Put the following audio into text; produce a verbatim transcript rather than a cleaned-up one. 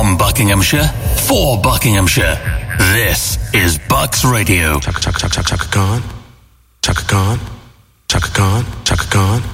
From Buckinghamshire, for Buckinghamshire, this is Bucks Radio. Chaka Chaka Chaka Chaka Khan, Chaka Khan, Chaka Khan, Chaka Khan.